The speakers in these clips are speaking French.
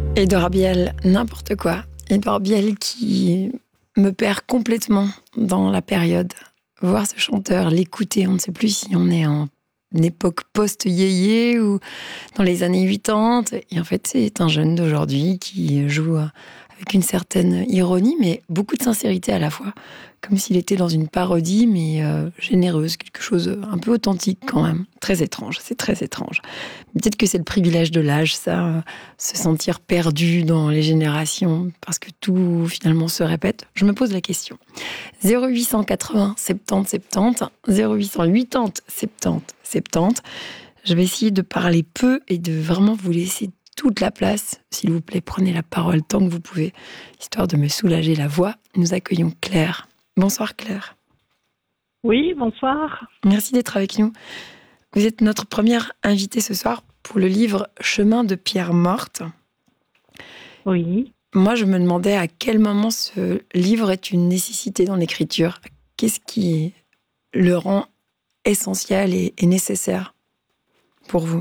Édouard Biel, n'importe quoi. Édouard Biel qui me perd complètement dans la période. Voir ce chanteur, l'écouter, on ne sait plus si on est en époque post-yéyé ou dans les années 80. Et en fait, c'est un jeune d'aujourd'hui qui joue avec une certaine ironie, mais beaucoup de sincérité à la fois. Comme s'il était dans une parodie, mais généreuse, quelque chose un peu authentique quand même. Très étrange, c'est très étrange. Peut-être que c'est le privilège de l'âge, ça, se sentir perdu dans les générations, parce que tout finalement se répète. Je me pose la question. 0880 70 70, 0880 70 70. Je vais essayer de parler peu et de vraiment vous laisser toute la place. S'il vous plaît, prenez la parole tant que vous pouvez, histoire de me soulager la voix. Nous accueillons Claire. Bonsoir Claire. Oui, bonsoir. Merci d'être avec nous. Vous êtes notre première invitée ce soir pour le livre Chemin de pierre morte. Oui. Moi, je me demandais à quel moment ce livre est une nécessité dans l'écriture. Qu'est-ce qui le rend essentiel et nécessaire pour vous ?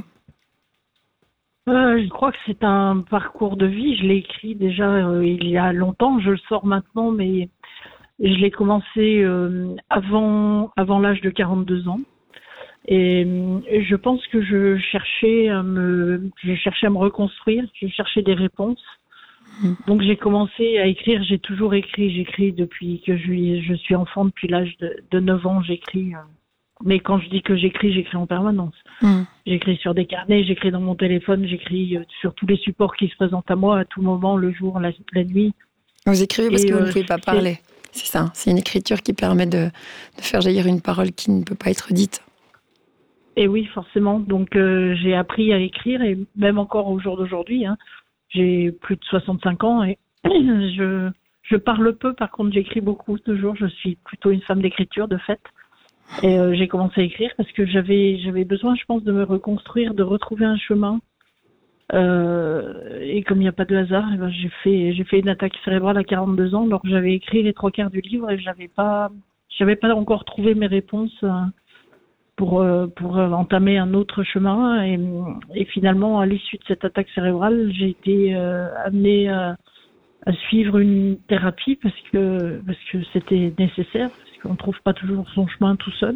Je crois que c'est un parcours de vie. Je l'ai écrit déjà il y a longtemps. Je le sors maintenant, mais je l'ai commencé avant l'âge de 42 ans. Et je pense que je cherchais à me reconstruire. Je cherchais des réponses. Donc j'ai commencé à écrire. J'ai toujours écrit. J'écris depuis que je suis enfant, depuis l'âge de 9 ans. J'écris. Mais quand je dis que j'écris en permanence. J'écris sur des carnets, j'écris dans mon téléphone, j'écris sur tous les supports qui se présentent à moi à tout moment, le jour, la nuit. Vous écrivez parce que vous ne pouvez pas parler. C'est ça, c'est une écriture qui permet de faire jaillir une parole qui ne peut pas être dite. Et oui, forcément. Donc j'ai appris à écrire, et même encore au jour d'aujourd'hui, j'ai plus de 65 ans et je parle peu, par contre j'écris beaucoup toujours. Je suis plutôt une femme d'écriture de fait. Et j'ai commencé à écrire parce que j'avais besoin, je pense, de me reconstruire, de retrouver un chemin. Et comme il n'y a pas de hasard, j'ai fait une attaque cérébrale à 42 ans. Alors j'avais écrit les 3/4 du livre et j'avais pas encore trouvé mes réponses pour entamer un autre chemin. Et finalement, à l'issue de cette attaque cérébrale, j'ai été amenée à suivre une thérapie parce que c'était nécessaire. On ne trouve pas toujours son chemin tout seul.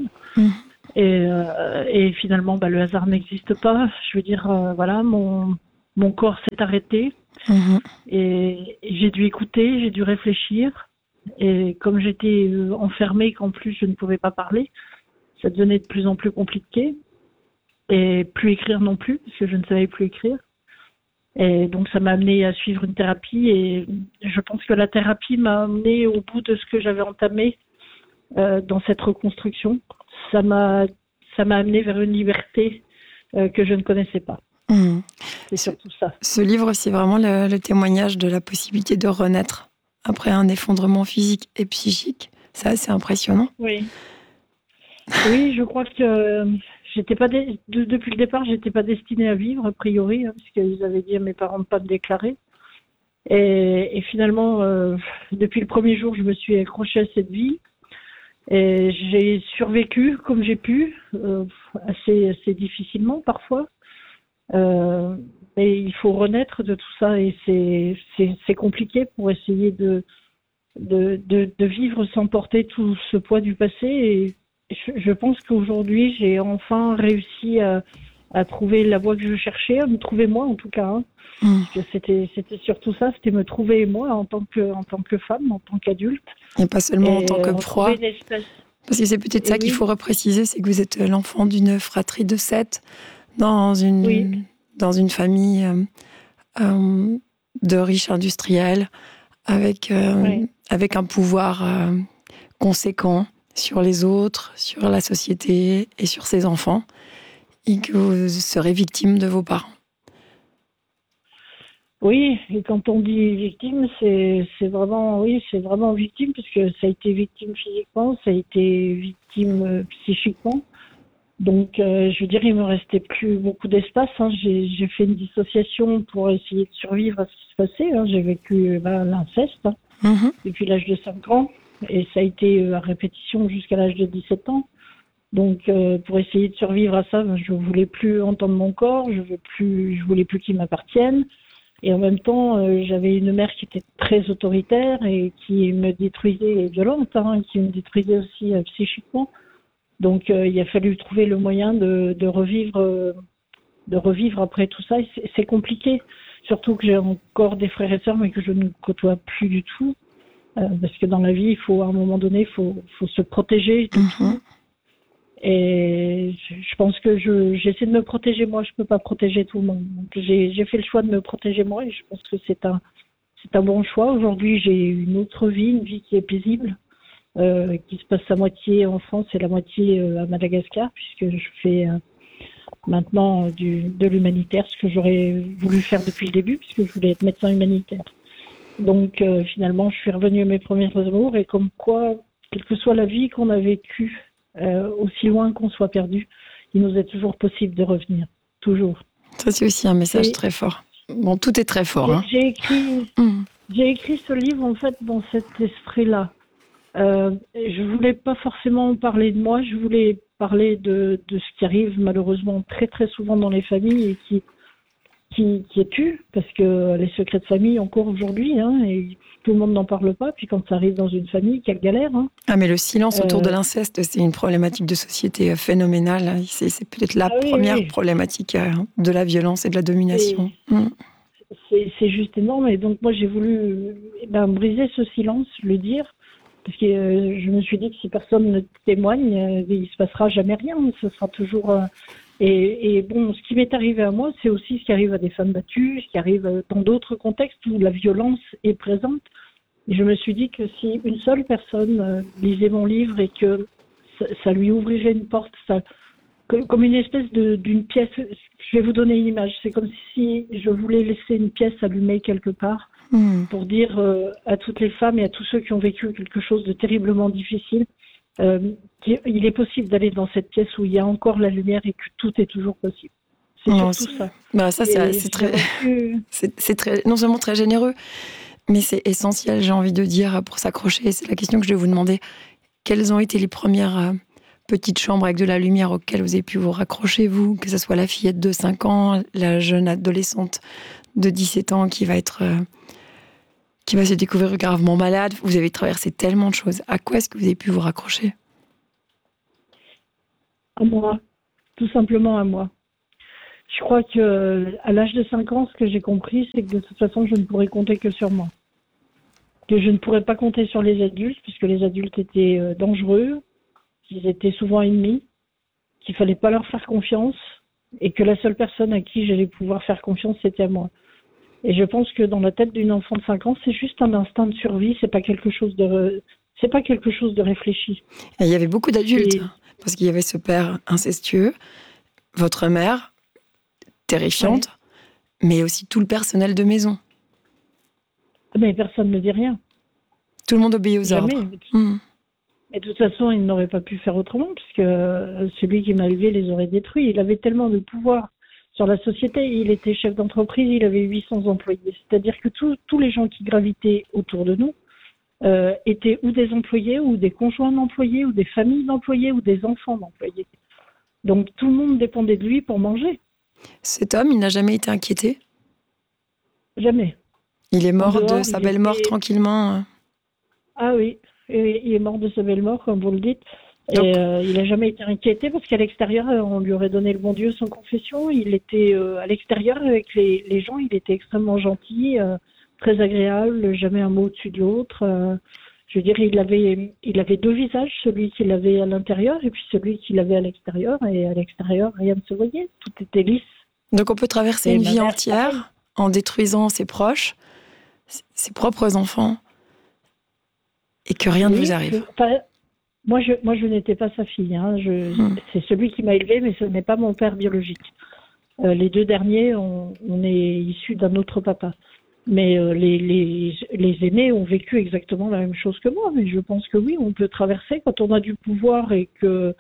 Et finalement, le hasard n'existe pas. Je veux dire, voilà, mon corps s'est arrêté. Et j'ai dû écouter, j'ai dû réfléchir. Et comme j'étais enfermée, qu'en plus je ne pouvais pas parler, ça devenait de plus en plus compliqué. Et plus écrire non plus, parce que je ne savais plus écrire. Et donc ça m'a amenée à suivre une thérapie. Et je pense que la thérapie m'a amenée au bout de ce que j'avais entamé. Dans cette reconstruction, ça m'a amené vers une liberté que je ne connaissais pas. C'est surtout ça. Ce livre, c'est vraiment le témoignage de la possibilité de renaître après un effondrement physique et psychique. C'est assez impressionnant. Oui, je crois que j'étais pas depuis le départ, j'étais pas destinée à vivre a priori, parce qu'ils avaient dit à mes parents de pas me déclarer. Et finalement, depuis le premier jour, je me suis accrochée à cette vie. Et j'ai survécu comme j'ai pu, assez difficilement parfois. Mais il faut renaître de tout ça et c'est compliqué pour essayer de vivre sans porter tout ce poids du passé. Et je pense qu'aujourd'hui, j'ai enfin réussi à trouver la voie que je cherchais, à me trouver moi en tout cas. Parce que c'était surtout ça, c'était me trouver moi en tant que femme, en tant qu'adulte. Et pas seulement en tant que proie. Parce que c'est peut-être ça qu'il faut repréciser, c'est que vous êtes l'enfant d'une fratrie de 7 dans une famille de riches industriels avec un pouvoir conséquent sur les autres, sur la société et sur ses enfants, et que vous serez victime de vos parents. Oui, et quand on dit victime, c'est vraiment victime, parce que ça a été victime physiquement, ça a été victime psychiquement. Donc, je veux dire, il me restait plus beaucoup d'espace. J'ai fait une dissociation pour essayer de survivre à ce qui se passait. J'ai vécu l'inceste depuis l'âge de 5 ans, et ça a été à répétition jusqu'à l'âge de 17 ans. Donc, pour essayer de survivre à ça, je voulais plus entendre mon corps, je voulais plus qu'il m'appartienne. Et en même temps, j'avais une mère qui était très autoritaire et qui me détruisait, violente, qui me détruisait aussi psychiquement. Donc, il a fallu trouver le moyen de revivre après tout ça. Et c'est compliqué, surtout que j'ai encore des frères et sœurs, mais que je ne côtoie plus du tout. Parce que dans la vie, à un moment donné, il faut se protéger de tout. Et je pense que j'essaie de me protéger moi, je peux pas protéger tout le monde. Donc j'ai fait le choix de me protéger moi et je pense que c'est un bon choix. Aujourd'hui, j'ai une autre vie, une vie qui est paisible, qui se passe à moitié en France et la moitié à Madagascar, puisque je fais maintenant de l'humanitaire, ce que j'aurais voulu faire depuis le début, puisque je voulais être médecin humanitaire. Donc finalement, je suis revenue à mes premiers amours et comme quoi, quelle que soit la vie qu'on a vécue, aussi loin qu'on soit perdu, il nous est toujours possible de revenir, toujours. Ça, c'est aussi un message très fort. Bon, tout est très fort. J'ai écrit ce livre, en fait, dans cet esprit-là. Je voulais pas forcément parler de moi, je voulais parler de ce qui arrive malheureusement très très souvent dans les familles et qui tue, parce que les secrets de famille encore aujourd'hui, et tout le monde n'en parle pas, puis quand ça arrive dans une famille, quelle galère. Ah mais le silence autour de l'inceste, c'est une problématique de société phénoménale. C'est peut-être la première problématique de la violence et de la domination. C'est juste énorme, et donc moi j'ai voulu briser ce silence, le dire, parce que je me suis dit que si personne ne témoigne, il se passera jamais rien, ce sera toujours... Et bon, ce qui m'est arrivé à moi, c'est aussi ce qui arrive à des femmes battues, ce qui arrive dans d'autres contextes où la violence est présente. Et je me suis dit que si une seule personne lisait mon livre et que ça lui ouvrirait une porte, comme une espèce d'une pièce, je vais vous donner une image, c'est comme si je voulais laisser une pièce allumée quelque part pour dire à toutes les femmes et à tous ceux qui ont vécu quelque chose de terriblement difficile, il est possible d'aller dans cette pièce où il y a encore la lumière et que tout est toujours possible. C'est surtout ça. Ça, c'est très, non seulement très généreux, mais c'est essentiel, j'ai envie de dire, pour s'accrocher. C'est la question que je vais vous demander. Quelles ont été les premières petites chambres avec de la lumière auxquelles vous avez pu vous raccrocher, vous, que ce soit la fillette de 5 ans, la jeune adolescente de 17 ans qui va se découvrir gravement malade. Vous avez traversé tellement de choses. À quoi est-ce que vous avez pu vous raccrocher ? À moi. Tout simplement à moi. Je crois qu'à l'âge de 5 ans, ce que j'ai compris, c'est que de toute façon, je ne pourrais compter que sur moi. Que je ne pourrais pas compter sur les adultes, puisque les adultes étaient dangereux, qu'ils étaient souvent ennemis, qu'il ne fallait pas leur faire confiance, et que la seule personne à qui j'allais pouvoir faire confiance, c'était à moi. Et je pense que dans la tête d'une enfant de 5 ans, c'est juste un instinct de survie, c'est pas quelque chose de réfléchi. Et il y avait beaucoup d'adultes, parce qu'il y avait ce père incestueux, votre mère, terrifiante, mais aussi tout le personnel de maison. Mais personne ne dit rien. Tout le monde obéit aux ordres. Et de toute façon, il n'aurait pas pu faire autrement, puisque celui qui m'a élevé les aurait détruits. Il avait tellement de pouvoir sur la société. Il était chef d'entreprise, il avait 800 employés. C'est-à-dire que tous les gens qui gravitaient autour de nous étaient ou des employés, ou des conjoints d'employés, ou des familles d'employés, ou des enfants d'employés. Donc tout le monde dépendait de lui pour manger. Cet homme, il n'a jamais été inquiété ? Jamais. Il est mort de sa belle mort tranquillement. Ah oui, il est mort de sa belle mort, comme vous le dites. Et il n'a jamais été inquiété parce qu'à l'extérieur, on lui aurait donné le bon Dieu sans confession. Il était à l'extérieur avec les gens, il était extrêmement gentil, très agréable, jamais un mot au-dessus de l'autre. Je veux dire, il avait deux visages, celui qu'il avait à l'intérieur et puis celui qu'il avait à l'extérieur. Et à l'extérieur, rien ne se voyait, tout était lisse. Donc on peut traverser une vie entière en détruisant ses proches, ses propres enfants, et que rien ne vous arrive. Moi, je n'étais pas sa fille. C'est celui qui m'a élevée, mais ce n'est pas mon père biologique. Les deux derniers, on est issus d'un autre papa. Mais les aînés ont vécu exactement la même chose que moi. Mais je pense que oui, on peut traverser quand on a du pouvoir et que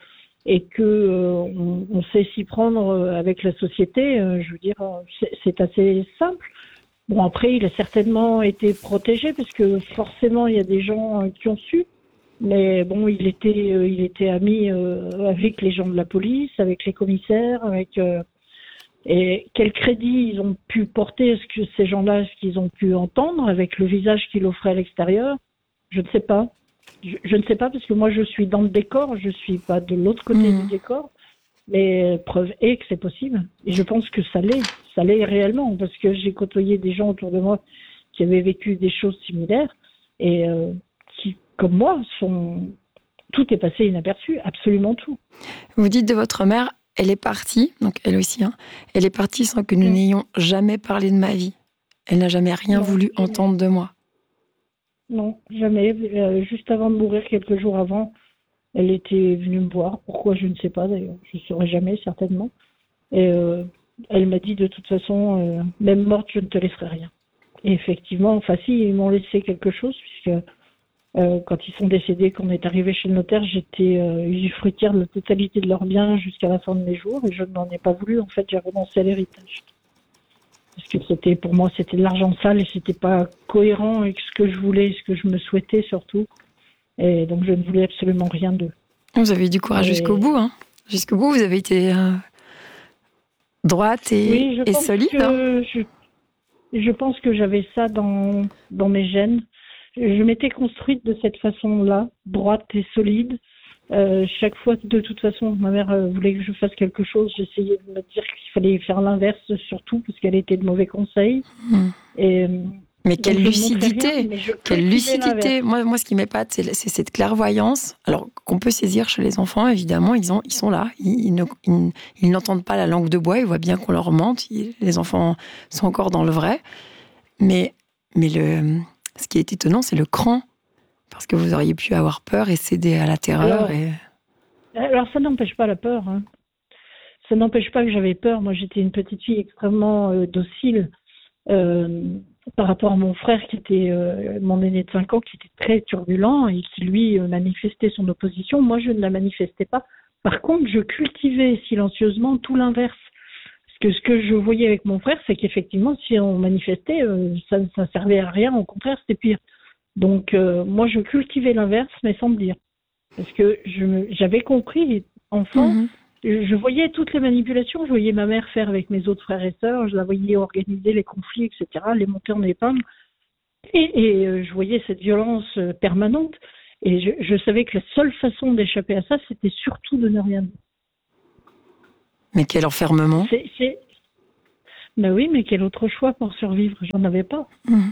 on sait s'y prendre avec la société. Je veux dire, c'est assez simple. Bon, après, il a certainement été protégé parce que forcément, il y a des gens qui ont su. Mais bon, il était ami avec les gens de la police, avec les commissaires, avec Et quel crédit ils ont pu porter, est-ce que ces gens-là, ce qu'ils ont pu entendre avec le visage qu'il offrait à l'extérieur? Je ne sais pas. Je ne sais pas parce que moi je suis dans le décor, je suis pas de l'autre côté du décor. Mais preuve est que c'est possible. Et je pense que ça l'est réellement parce que j'ai côtoyé des gens autour de moi qui avaient vécu des choses similaires et qui, comme moi, tout est passé inaperçu, absolument tout. Vous dites de votre mère, elle est partie, donc elle aussi, hein, elle est partie sans que nous n'ayons jamais parlé de ma vie. Elle n'a jamais rien voulu entendre de moi. Non, jamais. Juste avant de mourir, quelques jours avant, elle était venue me voir. Pourquoi, je ne sais pas d'ailleurs. Je ne saurais jamais, certainement. Et elle m'a dit de toute façon, même morte, je ne te laisserai rien. Et effectivement, enfin si, ils m'ont laissé quelque chose, puisque quand ils sont décédés, quand on est arrivé chez le notaire, j'étais usufruitière de la totalité de leurs biens jusqu'à la fin de mes jours, et je n'en ai pas voulu. En fait, j'ai renoncé à l'héritage. Parce que pour moi, c'était de l'argent sale et c'était pas cohérent avec ce que je voulais, ce que je me souhaitais surtout. Et donc, je ne voulais absolument rien d'eux. Vous avez eu du courage jusqu'au bout, hein. Jusqu'au bout, vous avez été droite et solide. Je pense que j'avais ça dans mes gènes. Je m'étais construite de cette façon-là, droite et solide. Chaque fois, de toute façon, ma mère voulait que je fasse quelque chose. J'essayais de me dire qu'il fallait faire l'inverse, surtout parce qu'elle était de mauvais conseils. Mais quelle lucidité, quelle lucidité. Moi, ce qui m'épate, c'est cette clairvoyance. Alors, qu'on peut saisir chez les enfants, évidemment, ils sont là. Ils n'entendent pas la langue de bois, ils voient bien qu'on leur mente. Les enfants sont encore dans le vrai. Mais ce qui est étonnant, c'est le cran. Parce que vous auriez pu avoir peur et céder à la terreur. Alors ça n'empêche pas la peur. Hein. Ça n'empêche pas que j'avais peur. Moi, j'étais une petite fille extrêmement docile par rapport à mon frère qui était mon aîné de 5 ans, qui était très turbulent et qui, lui, manifestait son opposition. Moi, je ne la manifestais pas. Par contre, je cultivais silencieusement tout l'inverse. Parce que ce que je voyais avec mon frère, c'est qu'effectivement, si on manifestait, ça ne servait à rien. Au contraire, c'était pire. Donc, moi, je cultivais l'inverse, mais sans me dire. Parce que j'avais compris, enfant, je voyais toutes les manipulations. Je voyais ma mère faire avec mes autres frères et sœurs. Je la voyais organiser les conflits, etc., les monter en épingle. Et je voyais cette violence permanente. Et je savais que la seule façon d'échapper à ça, c'était surtout de ne rien dire. Mais quel enfermement. Ben oui, mais quel autre choix pour survivre? J'en avais pas.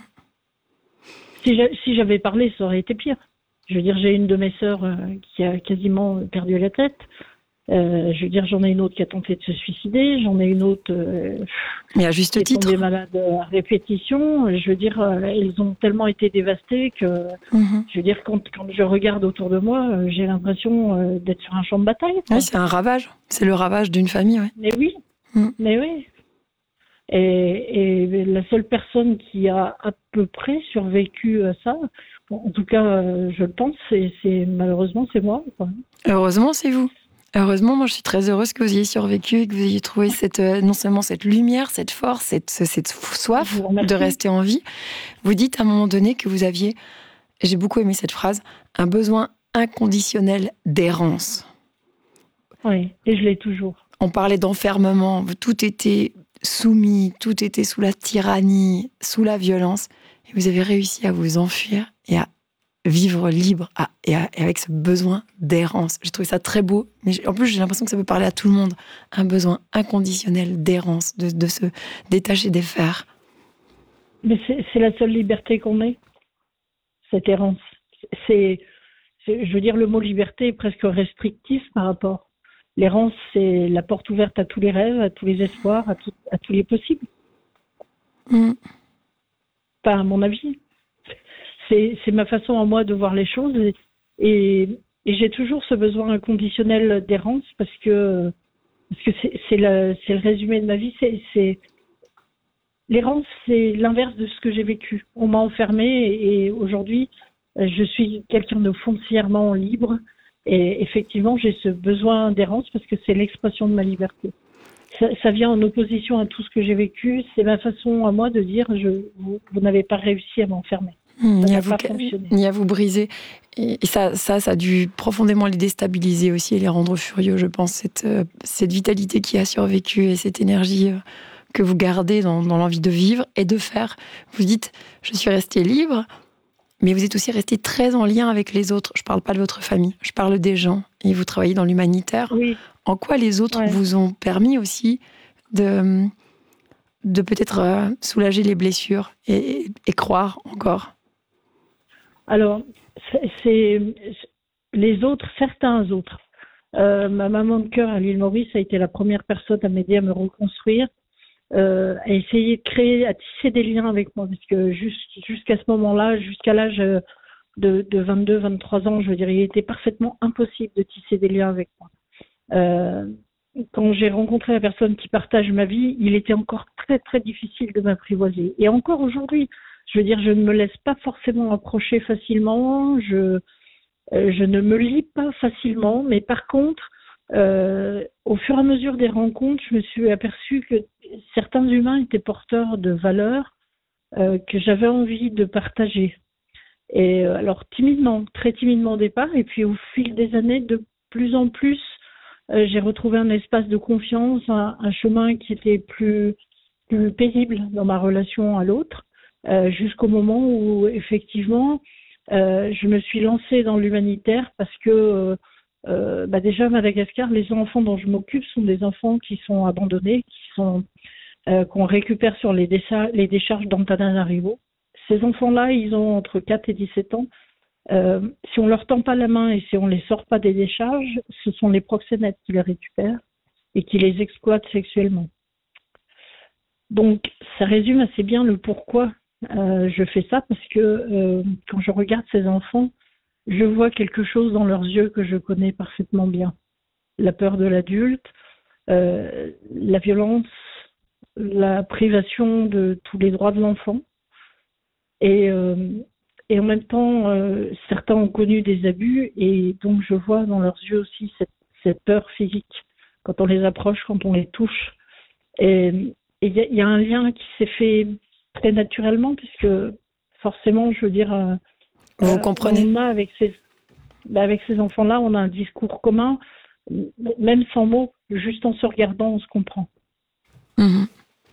Si j'avais parlé, ça aurait été pire. Je veux dire, j'ai une de mes sœurs qui a quasiment perdu la tête. Je veux dire, j'en ai une autre qui a tenté de se suicider. J'en ai une autre mais à juste qui est titre. tombée malade à répétition. Je veux dire, elles ont tellement été dévastées que, je veux dire, quand je regarde autour de moi, j'ai l'impression d'être sur un champ de bataille. Oui, c'est un ravage. C'est le ravage d'une famille, ouais. Mais oui, mais oui. Et la seule personne qui a à peu près survécu à ça, en tout cas, je le pense, malheureusement, c'est moi. Quoi. Heureusement, c'est vous. Heureusement, moi, je suis très heureuse que vous ayez survécu et que vous ayez trouvé non seulement cette lumière, cette force, cette soif de rester en vie. Vous dites à un moment donné que vous aviez, j'ai beaucoup aimé cette phrase, un besoin inconditionnel d'errance. Oui, et je l'ai toujours. On parlait d'enfermement, tout était soumis, tout était sous la tyrannie, sous la violence. Et vous avez réussi à vous enfuir et à vivre libre et avec ce besoin d'errance. J'ai trouvé ça très beau, mais en plus j'ai l'impression que ça peut parler à tout le monde. Un besoin inconditionnel d'errance, de se détacher des fers. Mais c'est la seule liberté qu'on ait, cette errance. Je veux dire, le mot liberté est presque restrictif par rapport. L'errance, c'est la porte ouverte à tous les rêves, à tous les espoirs, à tous les possibles. Pas à mon avis. C'est ma façon à moi de voir les choses et j'ai toujours ce besoin inconditionnel d'errance parce que c'est le résumé de ma vie. L'errance, c'est l'inverse de ce que j'ai vécu. On m'a enfermée et aujourd'hui, je suis quelqu'un de foncièrement libre. Et effectivement, j'ai ce besoin d'errance parce que c'est l'expression de ma liberté. Ça vient en opposition à tout ce que j'ai vécu. C'est ma façon à moi de dire vous n'avez pas réussi à m'enfermer. Ni à vous briser. Et ça a dû profondément les déstabiliser aussi et les rendre furieux, je pense, cette vitalité qui a survécu et cette énergie que vous gardez dans l'envie de vivre et de faire. Vous dites, je suis restée libre, mais vous êtes aussi resté très en lien avec les autres. Je ne parle pas de votre famille, je parle des gens. Et vous travaillez dans l'humanitaire. Oui. En quoi les autres vous ont permis aussi de peut-être soulager les blessures et croire encore? Alors, c'est les autres, certains autres. Ma maman de cœur à l'île Maurice a été la première personne à m'aider à me reconstruire, à essayer de créer, à tisser des liens avec moi, parce que jusqu'à ce moment-là, jusqu'à l'âge de 22, 23 ans, je veux dire, il était parfaitement impossible de tisser des liens avec moi. Quand j'ai rencontré la personne qui partage ma vie, il était encore très très difficile de m'apprivoiser. Et encore aujourd'hui, je veux dire, je ne me laisse pas forcément approcher facilement, je ne me lie pas facilement, mais par contre, au fur et à mesure des rencontres, je me suis aperçue que certains humains étaient porteurs de valeurs que j'avais envie de partager. Et alors timidement, très timidement au départ, et puis au fil des années, de plus en plus, j'ai retrouvé un espace de confiance, un chemin qui était plus paisible dans ma relation à l'autre, jusqu'au moment où effectivement je me suis lancée dans l'humanitaire parce que déjà à Madagascar, les enfants dont je m'occupe sont des enfants qui sont abandonnés, qu'on récupère sur les décharges d'Antananarivo. Ces enfants-là, ils ont entre 4 et 17 ans. Si on leur tend pas la main et si on les sort pas des décharges, ce sont les proxénètes qui les récupèrent et qui les exploitent sexuellement. Donc, ça résume assez bien le pourquoi je fais ça, parce que quand je regarde ces enfants, je vois quelque chose dans leurs yeux que je connais parfaitement bien. La peur de l'adulte, la violence, la privation de tous les droits de l'enfant. Et en même temps, certains ont connu des abus, et donc je vois dans leurs yeux aussi cette peur physique quand on les approche, quand on les touche. Et il y a un lien qui s'est fait très naturellement, puisque forcément, je veux dire, vous comprenez. On a avec ces enfants-là, on a un discours commun, même sans mots, juste en se regardant, on se comprend. Mmh.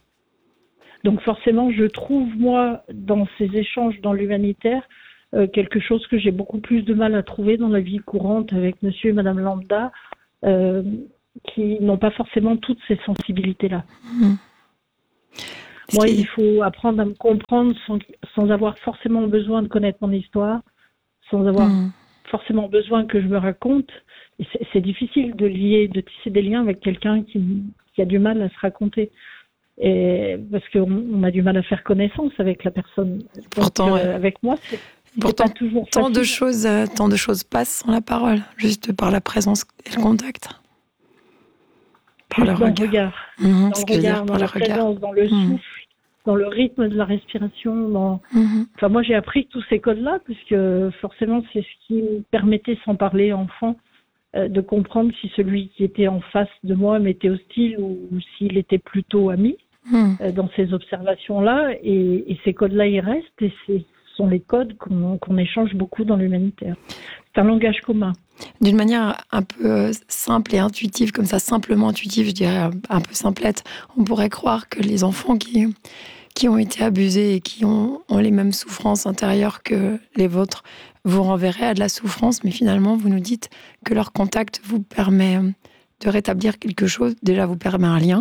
Donc forcément, je trouve, moi, dans ces échanges dans l'humanitaire, quelque chose que j'ai beaucoup plus de mal à trouver dans la vie courante avec monsieur et madame lambda, qui n'ont pas forcément toutes ces sensibilités-là. Mmh. Moi, il faut apprendre à me comprendre sans avoir forcément besoin de connaître mon histoire, sans avoir forcément besoin que je me raconte. Et c'est difficile de tisser des liens avec quelqu'un qui a du mal à se raconter. Et parce qu'on a du mal à faire connaissance avec la personne. Pourtant, avec moi, c'est pas toujours facile. Tant de choses passent sans la parole, juste par la présence et le contact. Par le regard. Dans la présence, dans le souffle, dans le rythme de la respiration. Enfin, moi, j'ai appris tous ces codes-là, puisque forcément, c'est ce qui me permettait, sans parler enfant, de comprendre si celui qui était en face de moi m'était hostile ou s'il était plutôt ami dans ces observations-là. Et ces codes-là, ils restent, et ce sont les codes qu'on échange beaucoup dans l'humanitaire. C'est un langage commun. D'une manière un peu simple et intuitive, comme ça, simplement intuitive, je dirais un peu simplette, on pourrait croire que les enfants qui ont été abusés et qui ont les mêmes souffrances intérieures que les vôtres vous renverraient à de la souffrance, mais finalement, vous nous dites que leur contact vous permet de rétablir quelque chose, déjà vous permet un lien.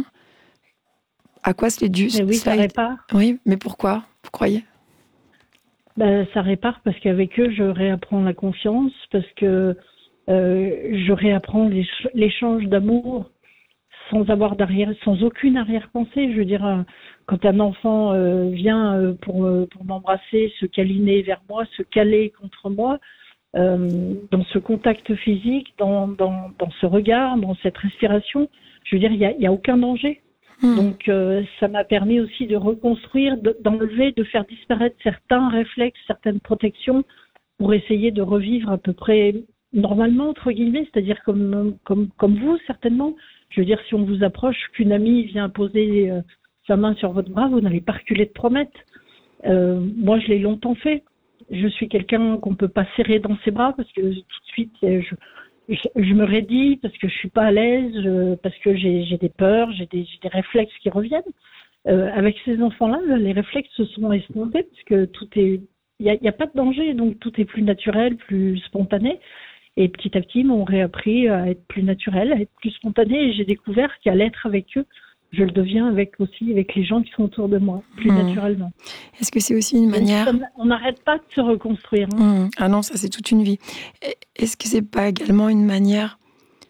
À quoi c'est dû? Oui, ça répare. Oui, mais pourquoi, vous croyez? Ça répare parce qu'avec eux, je réapprends la confiance, parce que je réapprends l'échange d'amour sans aucune arrière-pensée. Je veux dire, quand un enfant vient pour m'embrasser, se câliner vers moi, se caler contre moi, dans ce contact physique, dans ce regard, dans cette respiration, je veux dire, il y a aucun danger. Donc ça m'a permis aussi de reconstruire, d'enlever, de faire disparaître certains réflexes, certaines protections pour essayer de revivre à peu près normalement, entre guillemets, c'est-à-dire comme vous certainement. Je veux dire, si on vous approche, qu'une amie vient poser sa main sur votre bras, vous n'allez pas reculer de 3 mètres. Moi, je l'ai longtemps fait. je suis quelqu'un qu'on peut pas serrer dans ses bras parce que tout de suite, je me raidis parce que je suis pas à l'aise, parce que j'ai des peurs, j'ai des réflexes qui reviennent. Avec ces enfants-là, les réflexes se sont estompés parce que il y a pas de danger, donc tout est plus naturel, plus spontané. Et petit à petit, ils m'ont réappris à être plus naturel, à être plus spontané. Et j'ai découvert qu'à l'être avec eux, je le deviens avec les gens qui sont autour de moi, plus naturellement. Est-ce que c'est aussi une manière... On n'arrête pas de se reconstruire. Ah non, ça c'est toute une vie. Est-ce que c'est pas également une manière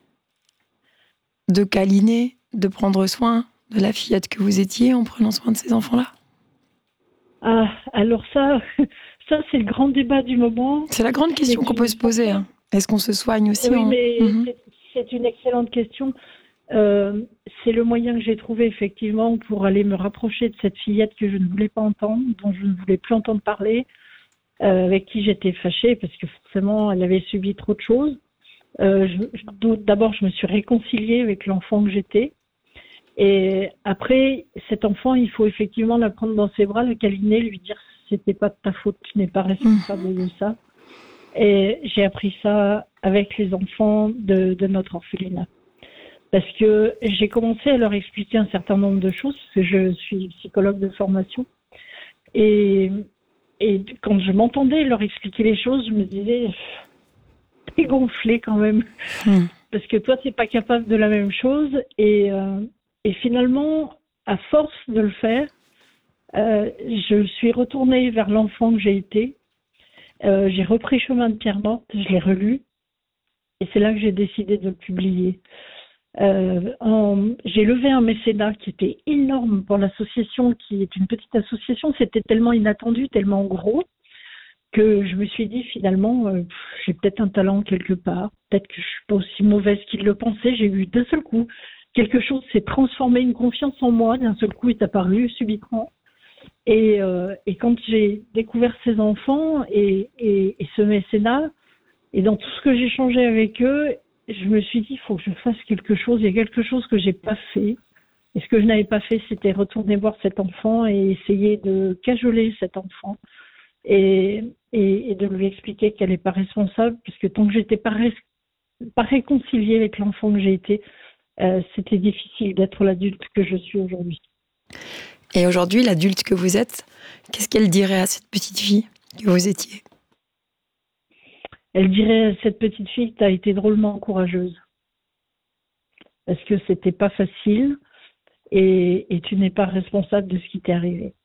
de câliner, de prendre soin de la fillette que vous étiez en prenant soin de ces enfants-là? Ah, alors ça c'est le grand débat du moment. C'est la grande question qu'on peut se poser. Hein. Est-ce qu'on se soigne aussi? Oui, mais c'est une excellente question. C'est le moyen que j'ai trouvé effectivement pour aller me rapprocher de cette fillette que je ne voulais pas entendre, dont je ne voulais plus entendre parler, avec qui j'étais fâchée parce que forcément elle avait subi trop de choses. D'abord, je me suis réconciliée avec l'enfant que j'étais. Et après, cet enfant, il faut effectivement la prendre dans ses bras, le câliner, lui dire c'était pas de ta faute, tu n'es pas responsable de ça. Et j'ai appris ça avec les enfants de notre orphelinat. Parce que j'ai commencé à leur expliquer un certain nombre de choses, parce que je suis psychologue de formation. Et quand je m'entendais leur expliquer les choses, je me disais, t'es gonflé quand même. Parce que toi, t'es pas capable de la même chose. Et finalement, à force de le faire, je suis retournée vers l'enfant que j'ai été. J'ai repris Chemin de Pierre Morte, je l'ai relu. Et c'est là que j'ai décidé de le publier. J'ai levé un mécénat qui était énorme pour l'association, qui est une petite association. C'était tellement inattendu, tellement gros, que je me suis dit finalement, j'ai peut-être un talent quelque part. Peut-être que je suis pas aussi mauvaise qu'il le pensait. J'ai eu d'un seul coup quelque chose s'est transformé, une confiance en moi, d'un seul coup est apparue subitement. Et quand j'ai découvert ces enfants et ce mécénat, et dans tout ce que j'ai changé avec eux, je me suis dit, il faut que je fasse quelque chose. Il y a quelque chose que j'ai pas fait. Et ce que je n'avais pas fait, c'était retourner voir cet enfant et essayer de cajoler cet enfant et de lui expliquer qu'elle n'est pas responsable, puisque tant que j'étais pas réconciliée avec l'enfant que j'ai été, c'était difficile d'être l'adulte que je suis aujourd'hui. Et aujourd'hui, l'adulte que vous êtes, qu'est-ce qu'elle dirait à cette petite fille que vous étiez? Elle dirait à cette petite fille que tu as été drôlement courageuse. Parce que c'était pas facile et tu n'es pas responsable de ce qui t'est arrivé.